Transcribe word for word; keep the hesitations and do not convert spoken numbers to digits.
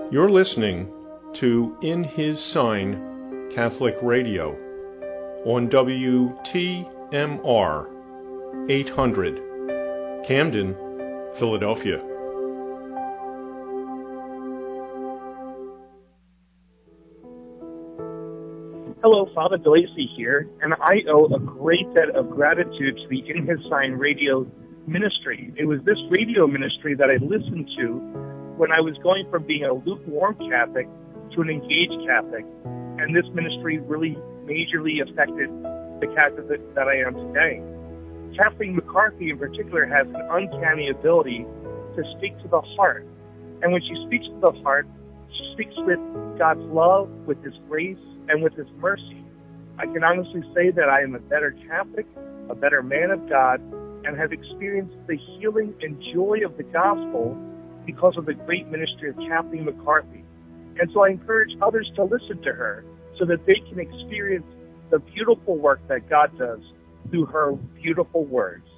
You're listening to In His Sign Catholic Radio on W T M R eight hundred, Camden, Philadelphia. Hello, Father DeLacy here, and I owe a great debt of gratitude to the In His Sign radio ministry. It was this radio ministry that I listened to when I was going from being a lukewarm Catholic to an engaged Catholic, and this ministry really majorly affected the Catholic that I am today. Kathleen McCarthy in particular has an uncanny ability to speak to the heart, and when she speaks to the heart, she speaks with God's love, with His grace, and with His mercy. I can honestly say that I am a better Catholic, a better man of God, and have experienced the healing and joy of the gospel because of the great ministry of Kathleen McCarthy. And so I encourage others to listen to her so that they can experience the beautiful work that God does through her beautiful words.